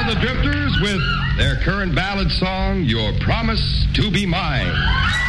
the Drifters with their current ballad song, Your Promise to Be Mine.